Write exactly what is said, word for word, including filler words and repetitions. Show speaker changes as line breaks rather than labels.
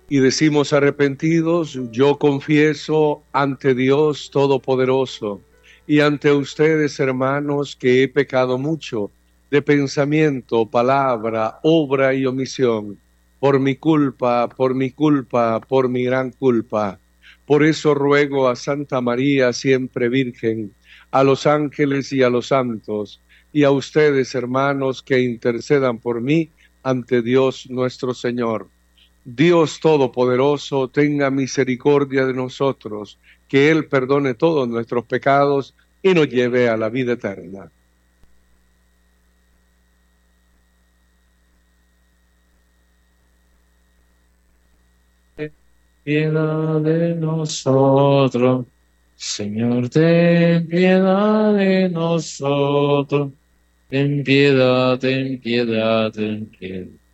Y decimos arrepentidos, yo confieso ante Dios Todopoderoso y ante ustedes, hermanos, que he pecado mucho de pensamiento, palabra, obra y omisión, por mi culpa, por mi culpa, por mi gran culpa. Por eso ruego a Santa María, siempre Virgen, a los ángeles y a los santos, y a ustedes, hermanos, que intercedan por mí ante Dios nuestro Señor. Dios Todopoderoso, tenga misericordia de nosotros, que Él perdone todos nuestros pecados y nos lleve a la vida eterna.
Piedad de nosotros, Señor, ten piedad de nosotros, ten piedad, ten piedad, ten piedad.